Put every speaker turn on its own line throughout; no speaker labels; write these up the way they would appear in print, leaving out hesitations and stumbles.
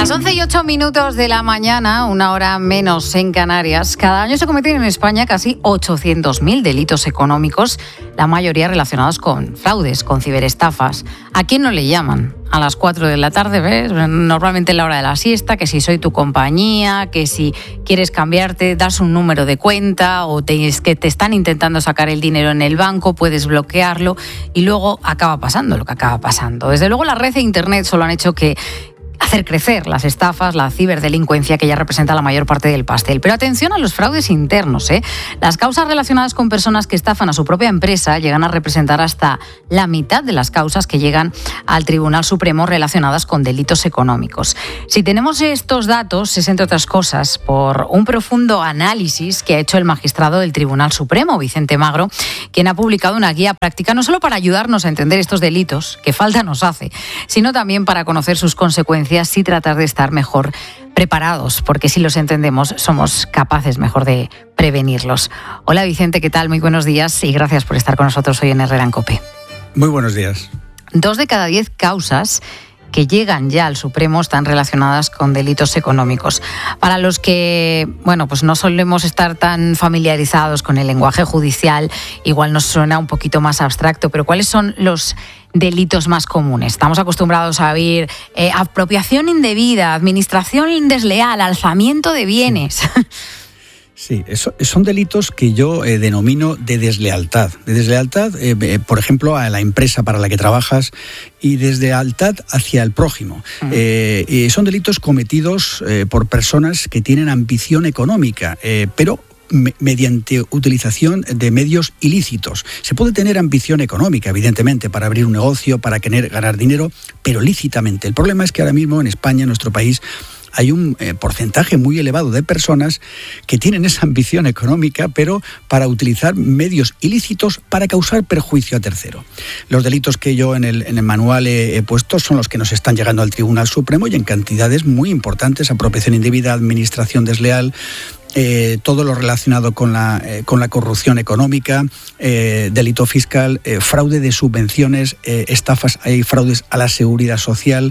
Las 11:08 de la mañana, una hora menos en Canarias. Cada año se cometen en España casi 800.000 delitos económicos, la mayoría relacionados con fraudes, con ciberestafas. ¿A quién no le llaman? A las 4 de la tarde, ¿ves? Normalmente en la hora de la siesta, que si soy tu compañía, que si quieres cambiarte, das un número de cuenta o que te están intentando sacar el dinero en el banco, puedes bloquearlo y luego acaba pasando lo que acaba pasando. Desde luego la red e Internet solo han hecho que hacer crecer las estafas, la ciberdelincuencia, que ya representa la mayor parte del pastel. Pero atención a los fraudes internos, ¿eh? Las causas relacionadas con personas que estafan a su propia empresa llegan a representar hasta la mitad de las causas que llegan al Tribunal Supremo relacionadas con delitos económicos. Si tenemos estos datos, es entre otras cosas por un profundo análisis que ha hecho el magistrado del Tribunal Supremo, Vicente Magro, quien ha publicado una guía práctica no solo para ayudarnos a entender estos delitos, que falta nos hace, sino también para conocer sus consecuencias y tratar de estar mejor preparados, porque si los entendemos somos capaces mejor de prevenirlos. Hola Vicente, ¿qué tal? Muy buenos días y gracias por estar con nosotros hoy en Herrera en COPE.
Muy buenos días.
2 de cada 10 causas que llegan ya al Supremo están relacionadas con delitos económicos. Para los que, pues no solemos estar tan familiarizados con el lenguaje judicial, igual nos suena un poquito más abstracto, pero ¿cuáles son los delitos más comunes? Estamos acostumbrados a oír apropiación indebida, administración desleal, alzamiento de bienes.
Sí, son delitos que yo denomino de deslealtad. De deslealtad, por ejemplo, a la empresa para la que trabajas y deslealtad hacia el prójimo. Son delitos cometidos por personas que tienen ambición económica, pero mediante utilización de medios ilícitos. Se puede tener ambición económica, evidentemente, para abrir un negocio, para querer ganar dinero, pero lícitamente. El problema es que ahora mismo en España, en nuestro país, hay un porcentaje muy elevado de personas que tienen esa ambición económica, pero para utilizar medios ilícitos para causar perjuicio a tercero. Los delitos que yo en el manual he puesto son los que nos están llegando al Tribunal Supremo y en cantidades muy importantes: apropiación indebida, administración desleal, todo lo relacionado con la corrupción económica, delito fiscal, fraude de subvenciones, estafas, hay fraudes a la seguridad social,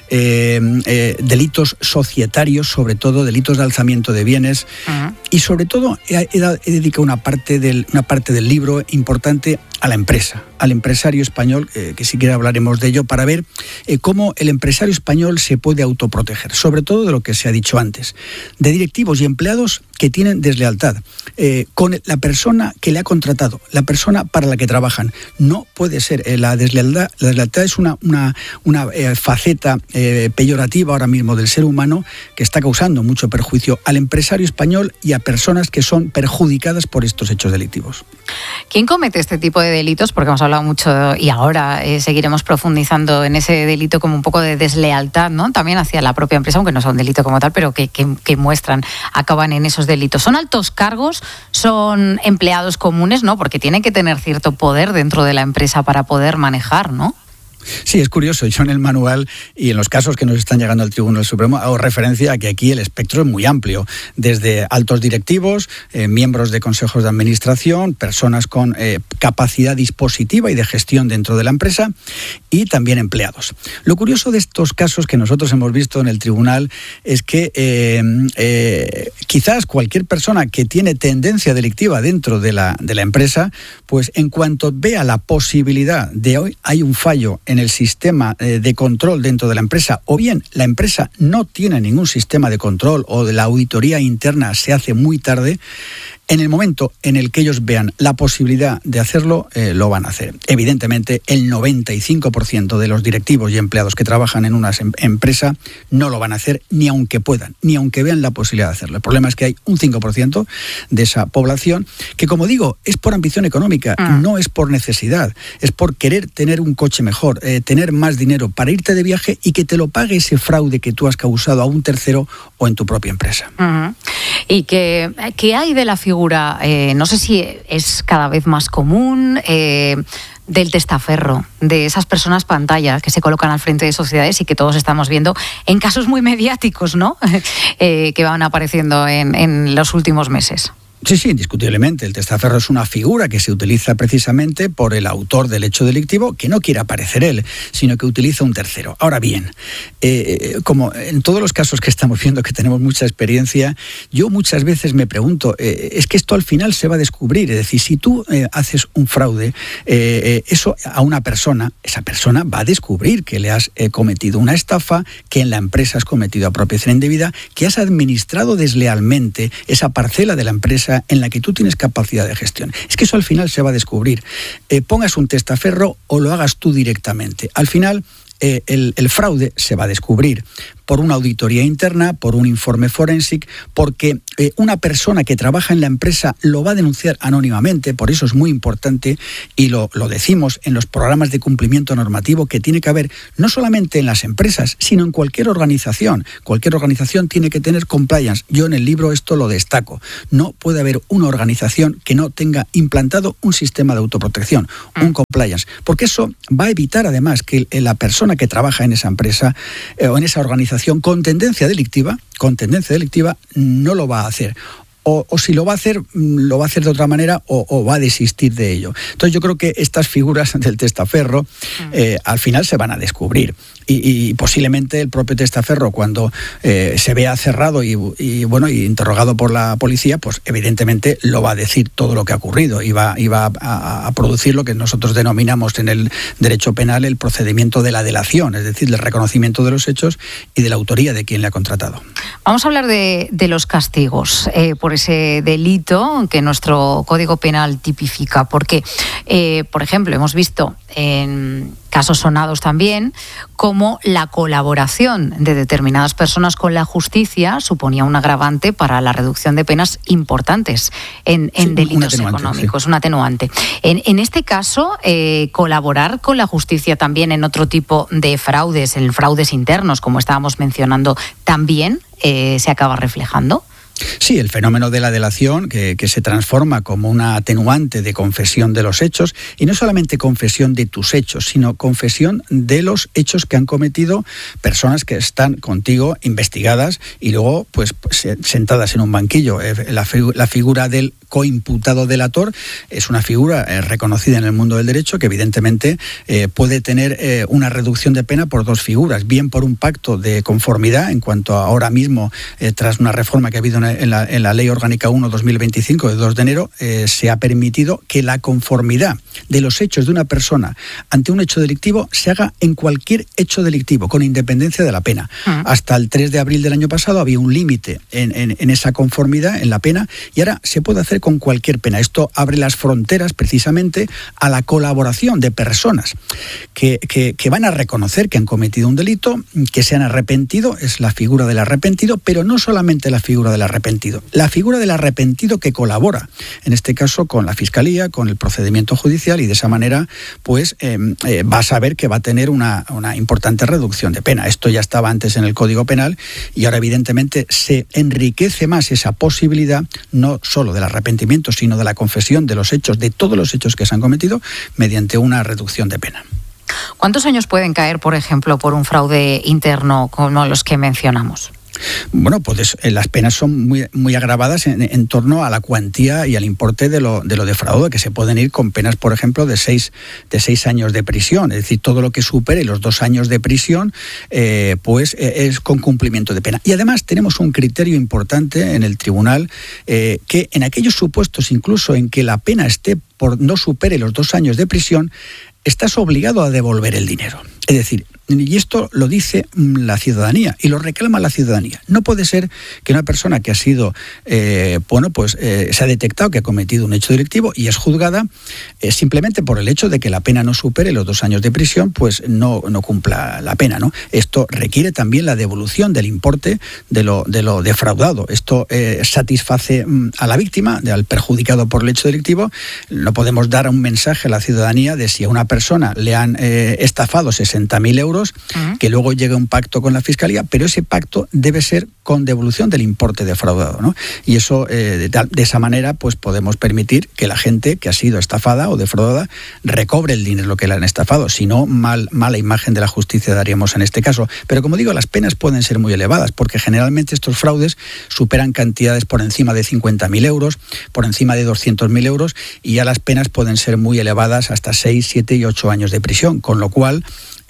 delitos societarios, sobre todo delitos de alzamiento de bienes. Y sobre todo he dedicado una parte del libro importante a la empresa, al empresario español, que si quiere hablaremos de ello, para ver cómo el empresario español se puede autoproteger, sobre todo de lo que se ha dicho antes, de directivos y empleados que tienen deslealtad con la persona que le ha contratado, la persona para la que trabajan. No puede ser. La deslealtad es una faceta peyorativa ahora mismo del ser humano que está causando mucho perjuicio al empresario español y a personas que son perjudicadas por estos hechos delictivos.
¿Quién comete este tipo de delitos? Porque hemos hablado mucho y ahora seguiremos profundizando en ese delito como un poco de deslealtad, ¿no? También hacia la propia empresa, aunque no sea un delito como tal, pero que muestran, acaban en esos delitos. ¿Son altos cargos? ¿Son empleados comunes? ¿No? Porque tienen que tener cierto poder dentro de la empresa para poder manejar, ¿no?
Sí, es curioso. Yo en el manual y en los casos que nos están llegando al Tribunal Supremo hago referencia a que aquí el espectro es muy amplio, desde altos directivos, miembros de consejos de administración, personas con capacidad dispositiva y de gestión dentro de la empresa y también empleados. Lo curioso de estos casos que nosotros hemos visto en el tribunal es que quizás cualquier persona que tiene tendencia delictiva dentro de la empresa, pues en cuanto vea la posibilidad de hoy hay un fallo en el sistema de control dentro de la empresa, o bien la empresa no tiene ningún sistema de control o de la auditoría interna se hace muy tarde, en el momento en el que ellos vean la posibilidad de hacerlo, lo van a hacer. Evidentemente, el 95% de los directivos y empleados que trabajan en una empresa no lo van a hacer ni aunque puedan, ni aunque vean la posibilidad de hacerlo. El problema es que hay un 5% de esa población que, como digo, es por ambición económica, no es por necesidad, es por querer tener un coche mejor, tener más dinero para irte de viaje y que te lo pague ese fraude que tú has causado a un tercero o en tu propia empresa.
¿Y qué hay de la figura? No sé si es cada vez más común, del testaferro, de esas personas pantalla que se colocan al frente de sociedades y que todos estamos viendo en casos muy mediáticos, ¿no? Que van apareciendo en los últimos meses.
Sí, indiscutiblemente. El testaferro es una figura que se utiliza precisamente por el autor del hecho delictivo, que no quiere aparecer él, sino que utiliza un tercero. Ahora bien, como en todos los casos que estamos viendo, que tenemos mucha experiencia, yo muchas veces me pregunto, es que esto al final se va a descubrir. Es decir, si tú haces un fraude, eso a una persona, esa persona va a descubrir que le has cometido una estafa, que en la empresa has cometido apropiación indebida, que has administrado deslealmente esa parcela de la empresa en la que tú tienes capacidad de gestión. Es que eso al final se va a descubrir. Pongas un testaferro o lo hagas tú directamente. Al final, el fraude se va a descubrir por una auditoría interna, por un informe forensic, porque una persona que trabaja en la empresa lo va a denunciar anónimamente. Por eso es muy importante, y lo decimos en los programas de cumplimiento normativo, que tiene que haber no solamente en las empresas, sino en cualquier organización. Cualquier organización tiene que tener compliance. Yo en el libro esto lo destaco. No puede haber una organización que no tenga implantado un sistema de autoprotección, un compliance, porque eso va a evitar además que la persona que trabaja en esa empresa o en esa organización con tendencia delictiva no lo va a hacer. O si lo va a hacer de otra manera o va a desistir de ello. Entonces yo creo que estas figuras del testaferro al final se van a descubrir. Y posiblemente el propio testaferro, cuando se vea cerrado y interrogado por la policía, pues evidentemente lo va a decir todo lo que ha ocurrido y va a producir lo que nosotros denominamos en el derecho penal el procedimiento de la delación, es decir, el reconocimiento de los hechos y de la autoría de quien le ha contratado.
Vamos a hablar de los castigos por ese delito que nuestro Código Penal tipifica, porque, por ejemplo, hemos visto en casos sonados también cómo la colaboración de determinadas personas con la justicia suponía un agravante para la reducción de penas importantes en delitos económicos, un atenuante. En este caso, colaborar con la justicia también en otro tipo de fraudes, en fraudes internos, como estábamos mencionando, también se acaba reflejando.
Sí, el fenómeno de la delación, que se transforma como una atenuante de confesión de los hechos, y no solamente confesión de tus hechos, sino confesión de los hechos que han cometido personas que están contigo investigadas y luego pues sentadas en un banquillo. La figura del coimputado delator es una figura reconocida en el mundo del derecho, que evidentemente puede tener una reducción de pena por dos figuras, bien por un pacto de conformidad, en cuanto a ahora mismo, tras una reforma que ha habido en la Ley Orgánica 1/2025 de 2 de enero, se ha permitido que la conformidad de los hechos de una persona ante un hecho delictivo se haga en cualquier hecho delictivo, con independencia de la pena. Hasta el 3 de abril del año pasado había un límite en esa conformidad, en la pena, y ahora se puede hacer con cualquier pena. Esto abre las fronteras precisamente a la colaboración de personas que van a reconocer que han cometido un delito, que se han arrepentido, es la figura del arrepentido, pero no solamente la figura del arrepentido, la figura del arrepentido que colabora, en este caso con la Fiscalía, con el procedimiento judicial, y de esa manera pues va a saber que va a tener una importante reducción de pena. Esto ya estaba antes en el Código Penal y ahora evidentemente se enriquece más esa posibilidad, no solo del arrepentimiento, sino de la confesión de los hechos, de todos los hechos que se han cometido, mediante una reducción de pena.
¿Cuántos años pueden caer, por ejemplo, por un fraude interno como los que mencionamos?
Bueno, pues las penas son muy agravadas en torno a la cuantía y al importe de lo defraudado, que se pueden ir con penas, por ejemplo, de 6 años de prisión. Es decir, todo lo que supere los 2 años de prisión, pues es con cumplimiento de pena. Y además tenemos un criterio importante en el tribunal, que en aquellos supuestos incluso en que la pena esté por no supere los 2 años de prisión, estás obligado a devolver el dinero. Es decir, y esto lo dice la ciudadanía y lo reclama la ciudadanía. No puede ser que una persona que ha sido, se ha detectado que ha cometido un hecho delictivo y es juzgada, simplemente por el hecho de que la pena no supere los 2 años de prisión, pues no cumpla la pena, ¿no? Esto requiere también la devolución del importe de lo defraudado. Esto satisface a la víctima, al perjudicado por el hecho delictivo. No podemos dar un mensaje a la ciudadanía de si a una persona le han estafado 60.000 euros, euros, que luego llegue un pacto con la Fiscalía, pero ese pacto debe ser con devolución del importe defraudado, ¿no? Y eso, de esa manera, pues podemos permitir que la gente que ha sido estafada o defraudada recobre el dinero que le han estafado. Si no, mala imagen de la justicia daríamos en este caso. Pero como digo, las penas pueden ser muy elevadas, porque generalmente estos fraudes superan cantidades por encima de 50.000 euros, por encima de 200.000 euros, y ya las penas pueden ser muy elevadas, hasta 6, 7 y 8 años de prisión, con lo cual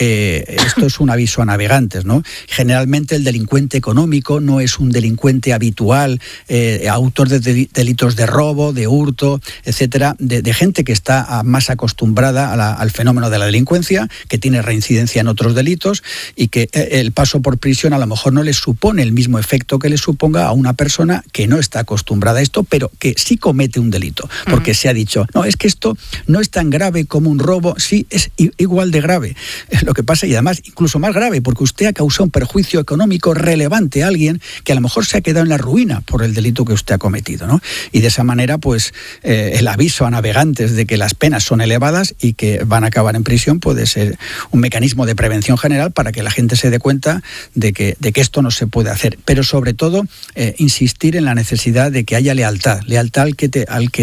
esto es un aviso a navegantes, ¿no? Generalmente el delincuente económico no es un delincuente habitual, autor de delitos de robo, de hurto, etcétera, de gente que está más acostumbrada al fenómeno de la delincuencia, que tiene reincidencia en otros delitos y que el paso por prisión a lo mejor no le supone el mismo efecto que le suponga a una persona que no está acostumbrada a esto, pero que sí comete un delito, porque se ha dicho, no, es que esto no es tan grave como un robo. Sí, es igual de grave. Lo que pasa, y además incluso más grave, porque usted ha causado un perjuicio económico relevante a alguien que a lo mejor se ha quedado en la ruina por el delito que usted ha cometido, ¿no? Y de esa manera, pues, el aviso a navegantes de que las penas son elevadas y que van a acabar en prisión puede ser un mecanismo de prevención general para que la gente se dé cuenta de que esto no se puede hacer. Pero sobre todo, insistir en la necesidad de que haya lealtad al que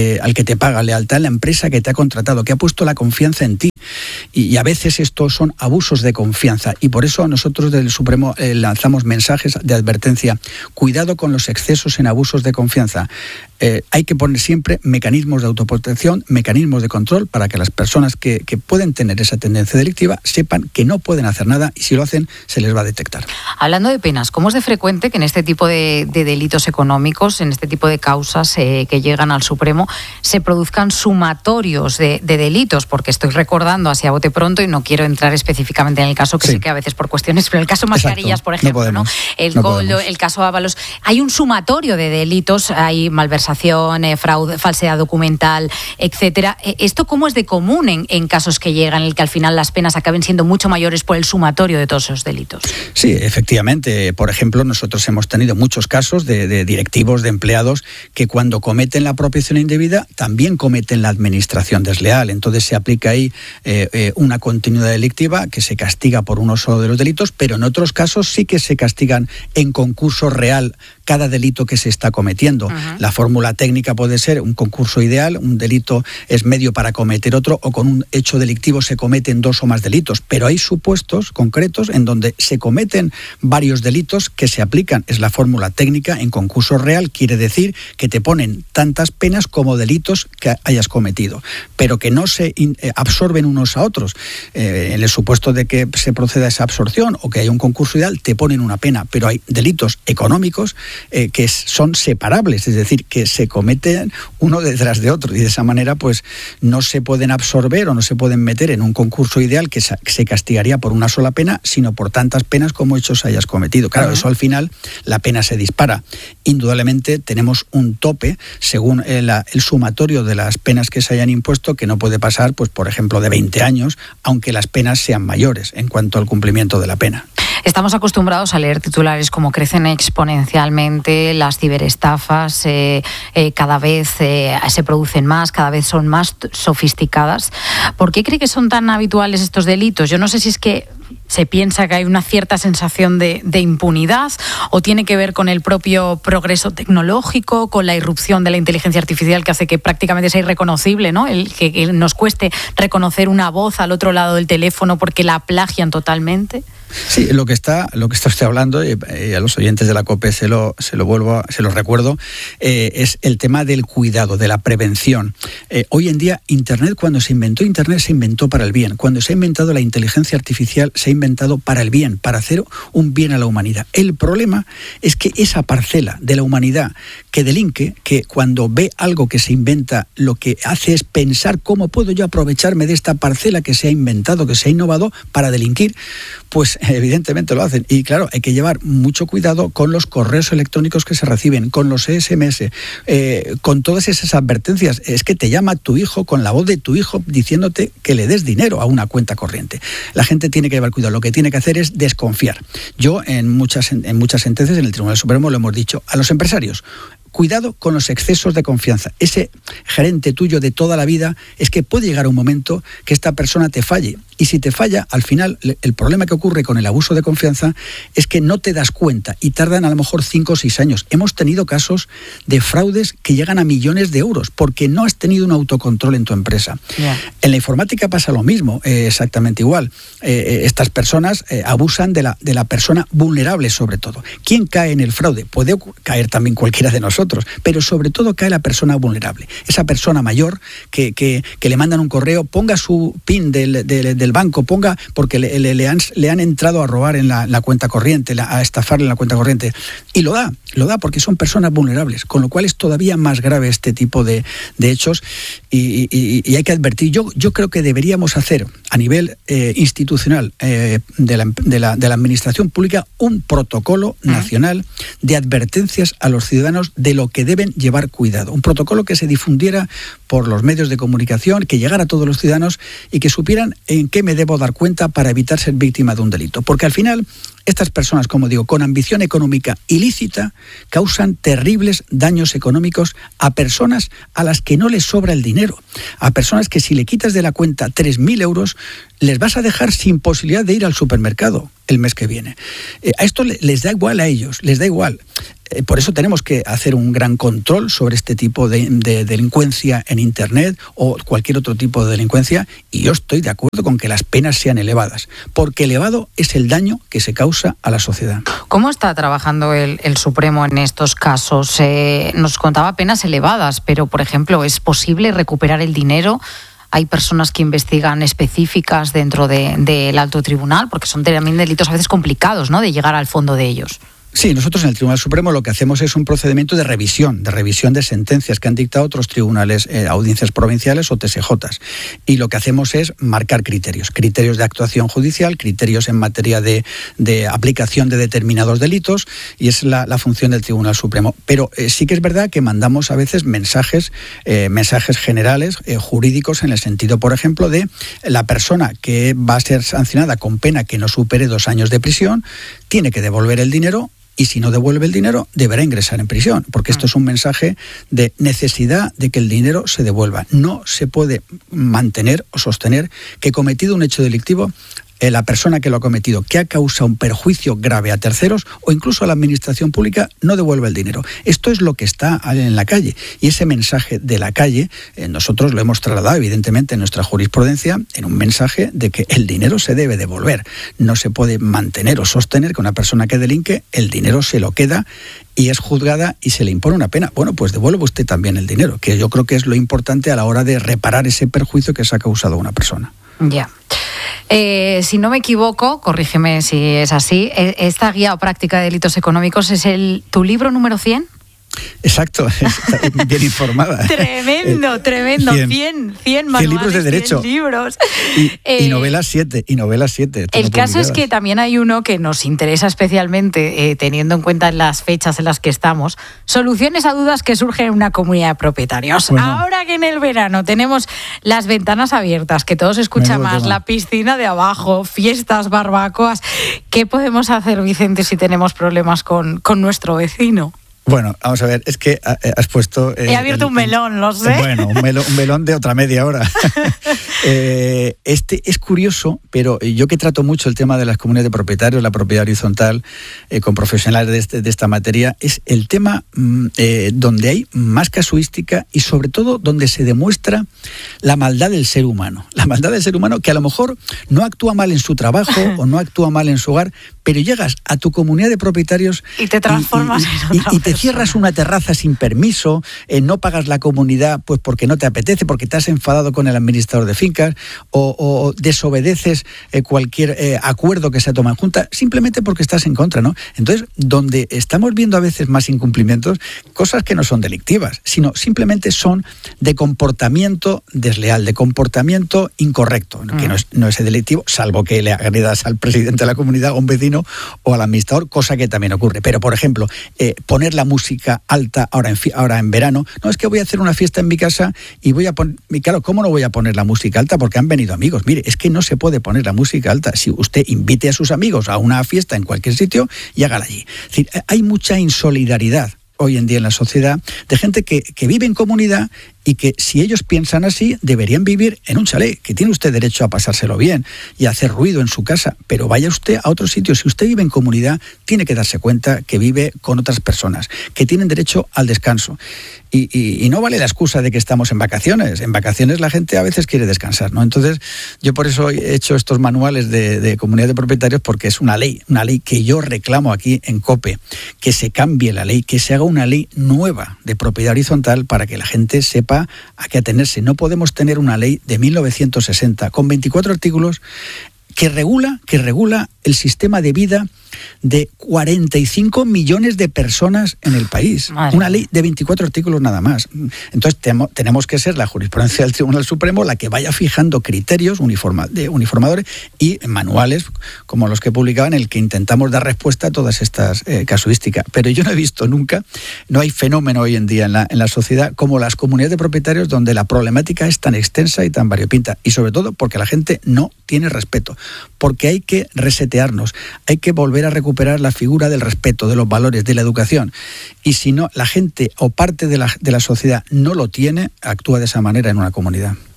te paga, lealtad en la empresa que te ha contratado, que ha puesto la confianza en ti. Y a veces estos son abusos de confianza, y por eso nosotros del Supremo lanzamos mensajes de advertencia. Cuidado con los excesos en abusos de confianza. Hay que poner siempre mecanismos de autoprotección, mecanismos de control, para que las personas que pueden tener esa tendencia delictiva sepan que no pueden hacer nada, y si lo hacen se les va a detectar.
Hablando de penas, ¿cómo es de frecuente que en este tipo de delitos económicos, en este tipo de causas que llegan al Supremo, se produzcan sumatorios de delitos? Porque estoy recordando así a bote pronto, y no quiero entrar específicamente en el caso, que sé que a veces por cuestiones, pero el caso Mascarillas, por ejemplo, ¿no? El caso Ábalos, hay un sumatorio de delitos, hay malversación, fraude, falsedad documental, etcétera. ¿Esto cómo es de común en casos que llegan, en el que al final las penas acaben siendo mucho mayores por el sumatorio de todos esos delitos?
Sí, efectivamente. Por ejemplo, nosotros hemos tenido muchos casos de directivos, de empleados, que cuando cometen la apropiación indebida también cometen la administración desleal. Entonces se aplica ahí una continuidad delictiva que se castiga por uno solo de los delitos, pero en otros casos sí que se castigan en concurso real cada delito que se está cometiendo. La fórmula técnica puede ser un concurso ideal, un delito es medio para cometer otro, o con un hecho delictivo se cometen dos o más delitos, pero hay supuestos concretos en donde se cometen varios delitos que se aplican. Es la fórmula técnica en concurso real, quiere decir que te ponen tantas penas como delitos que hayas cometido, pero que no se absorben unos a otros. En el supuesto de que se proceda a esa absorción o que haya un concurso ideal, te ponen una pena, pero hay delitos económicos que son separables, es decir, que se cometen uno detrás de otro, y de esa manera pues no se pueden absorber o no se pueden meter en un concurso ideal que se castigaría por una sola pena, sino por tantas penas como hechos hayas cometido. Claro, eso al final la pena se dispara. Indudablemente tenemos un tope según el sumatorio de las penas que se hayan impuesto, que no puede pasar, pues por ejemplo, de 20 años, aunque las penas sean mayores en cuanto al cumplimiento de la pena.
Estamos acostumbrados a leer titulares como crecen exponencialmente las ciberestafas, cada vez se producen más, cada vez son más sofisticadas. ¿Por qué cree que son tan habituales estos delitos? Yo no sé si es que se piensa que hay una cierta sensación de impunidad, o tiene que ver con el propio progreso tecnológico, con la irrupción de la inteligencia artificial, que hace que prácticamente sea irreconocible, ¿no? Que nos cueste reconocer una voz al otro lado del teléfono porque la plagian totalmente.
Sí, lo que está usted hablando, y a los oyentes de la COPE se lo recuerdo, es el tema del cuidado, de la prevención. Hoy en día, cuando se inventó Internet, se inventó para el bien. Cuando se ha inventado la inteligencia artificial, se ha inventado para el bien, para hacer un bien a la humanidad. El problema es que esa parcela de la humanidad que delinque, que cuando ve algo que se inventa, lo que hace es pensar cómo puedo yo aprovecharme de esta parcela que se ha inventado, que se ha innovado para delinquir, pues evidentemente lo hacen. Y claro, hay que llevar mucho cuidado con los correos electrónicos que se reciben, con los SMS, con todas esas advertencias. Es que te llama tu hijo con la voz de tu hijo diciéndote que le des dinero a una cuenta corriente. La gente tiene que llevar cuidado. Lo que tiene que hacer es desconfiar. Yo en muchas sentencias en el Tribunal Supremo lo hemos dicho a los empresarios. cuidado con los excesos de confianza. Ese gerente tuyo de toda la vida, es que puede llegar un momento que esta persona te falle. Y si te falla, al final, el problema que ocurre con el abuso de confianza es que no te das cuenta y tardan a lo mejor 5 o 6 años. Hemos tenido casos de fraudes que llegan a millones de euros porque no has tenido un autocontrol en tu empresa. Yeah. En la informática pasa lo mismo, exactamente igual. Estas personas abusan de la persona vulnerable, sobre todo. ¿Quién cae en el fraude? Puede caer también cualquiera de nosotros, pero sobre todo cae la persona vulnerable. Esa persona mayor que le mandan un correo, ponga su PIN del banco, ponga, porque le han entrado a robar en la cuenta corriente, a estafarle en la cuenta corriente. Y lo da porque son personas vulnerables, con lo cual es todavía más grave este tipo de hechos y hay que advertir. Yo creo que deberíamos hacer a nivel institucional de la administración pública un protocolo nacional de advertencias a los ciudadanos de lo que deben llevar cuidado. Un protocolo que se difundiera por los medios de comunicación, que llegara a todos los ciudadanos y que supieran en qué me debo dar cuenta para evitar ser víctima de un delito. Porque al final, estas personas, como digo, con ambición económica ilícita, causan terribles daños económicos a personas a las que no les sobra el dinero. A personas que si le quitas de la cuenta 3.000 euros, les vas a dejar sin posibilidad de ir al supermercado el mes que viene. A esto les da igual a ellos, les da igual. Por eso tenemos que hacer un gran control sobre este tipo de delincuencia en Internet o cualquier otro tipo de delincuencia, y yo estoy de acuerdo con que las penas sean elevadas, porque elevado es el daño que se causa a la sociedad.
¿Cómo está trabajando el Supremo en estos casos? Nos contaba penas elevadas, pero, por ejemplo, ¿es posible recuperar el dinero? Hay personas que investigan específicas dentro del alto tribunal, porque son también delitos a veces complicados, ¿no?, de llegar al fondo de ellos.
Sí, nosotros en el Tribunal Supremo lo que hacemos es un procedimiento de revisión de sentencias que han dictado otros tribunales, audiencias provinciales o TSJs. Y lo que hacemos es marcar criterios de actuación judicial, criterios en materia de aplicación de determinados delitos, y es la función del Tribunal Supremo. Pero sí que es verdad que mandamos a veces mensajes generales, jurídicos, en el sentido, por ejemplo, de la persona que va a ser sancionada con pena que no supere 2 años de prisión, tiene que devolver el dinero. Y si no devuelve el dinero, deberá ingresar en prisión, porque esto es un mensaje de necesidad de que el dinero se devuelva. No se puede mantener o sostener que, cometido un hecho delictivo, la persona que lo ha cometido, que ha causado un perjuicio grave a terceros o incluso a la administración pública, no devuelve el dinero. Esto es lo que está en la calle, y ese mensaje de la calle nosotros lo hemos trasladado evidentemente en nuestra jurisprudencia en un mensaje de que el dinero se debe devolver. No se puede mantener o sostener que una persona que delinque, el dinero se lo queda y es juzgada y se le impone una pena. Bueno, pues devuelve usted también el dinero, que yo creo que es lo importante a la hora de reparar ese perjuicio que se ha causado a una persona.
Ya. Si no me equivoco, corrígeme si es así, esta guía o práctica de delitos económicos es tu libro número 100.
Exacto, bien informada.
Tremendo. 100 manuales,
libros de derecho.
100 libros.
Y novelas 7. El
caso es que también hay uno que nos interesa especialmente, teniendo en cuenta las fechas en las que estamos: soluciones a dudas que surgen en una comunidad de propietarios. Bueno. Ahora que en el verano tenemos las ventanas abiertas, que todo se escucha más, la piscina de abajo, fiestas, barbacoas, ¿qué podemos hacer, Vicente, si tenemos problemas con nuestro vecino?
Bueno, vamos a ver, es que has puesto...
He abierto un melón, lo sé.
Bueno, un melón de otra media hora. Este es curioso, pero yo que trato mucho el tema de las comunidades de propietarios, la propiedad horizontal, con profesionales de esta materia, es el tema donde hay más casuística y sobre todo donde se demuestra la maldad del ser humano. La maldad del ser humano, que a lo mejor no actúa mal en su trabajo o no actúa mal en su hogar, pero llegas a tu comunidad de propietarios
y te transformas en otra
y te cierras una terraza sin permiso, no pagas la comunidad pues porque no te apetece, porque te has enfadado con el administrador de fincas, o desobedeces cualquier acuerdo que se ha tomado en junta, simplemente porque estás en contra, ¿no? Entonces, donde estamos viendo a veces más incumplimientos, cosas que no son delictivas, sino simplemente son de comportamiento desleal, de comportamiento incorrecto, que no es delictivo, salvo que le agredas al presidente de la comunidad, o un vecino, o al administrador, cosa que también ocurre. Pero, por ejemplo, poner la música alta ahora en verano, no, es que voy a hacer una fiesta en mi casa y voy a poner... Claro, ¿cómo no voy a poner la música alta? Porque han venido amigos. Mire, es que no se puede poner la música alta. Si usted invite a sus amigos a una fiesta en cualquier sitio y hágala allí. Es decir, hay mucha insolidaridad hoy en día en la sociedad de gente que vive en comunidad y que si ellos piensan así deberían vivir en un chalet, que tiene usted derecho a pasárselo bien y a hacer ruido en su casa, pero vaya usted a otro sitio. Si usted vive en comunidad, tiene que darse cuenta que vive con otras personas, que tienen derecho al descanso. Y no vale la excusa de que estamos en vacaciones. En vacaciones la gente a veces quiere descansar, ¿no? Entonces, yo por eso he hecho estos manuales de comunidad de propietarios, porque es una ley que yo reclamo aquí en COPE, que se cambie la ley, que se haga una ley nueva de propiedad horizontal para que la gente sepa a qué atenerse. No podemos tener una ley de 1960 con 24 artículos que regula el sistema de vida de 45 millones de personas en el país. Madre. Una ley de 24 artículos nada más. Entonces tenemos que ser la jurisprudencia del Tribunal Supremo la que vaya fijando criterios uniformadores y manuales como los que publicaba, en el que intentamos dar respuesta a todas estas casuísticas. Pero yo no he visto nunca, no hay fenómeno hoy en día en la sociedad como las comunidades de propietarios, donde la problemática es tan extensa y tan variopinta, y sobre todo porque la gente no tiene respeto, porque hay que resetearnos, hay que volver a recuperar la figura del respeto, de los valores, de la educación. Y si no, la gente o parte de la sociedad no lo tiene, actúa de esa manera en una comunidad.